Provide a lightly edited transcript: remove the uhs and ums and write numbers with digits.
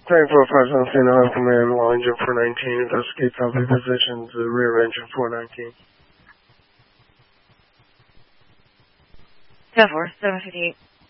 345 command, long engine 419, investigate copy positions, the rear engine 419. 74758.